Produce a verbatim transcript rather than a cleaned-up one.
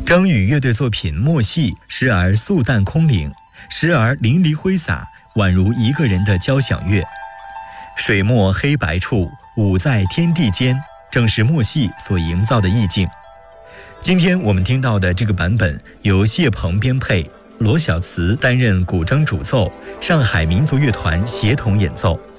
张宇乐队作品《默戏》时而素淡空灵，时而淋漓挥洒，宛如一个人的交响乐。水墨黑白处，舞在天地间，正是默戏所营造的意境。今天我们听到的这个版本由谢鹏编配，罗小慈担任古筝主奏，上海民族乐团协同演奏。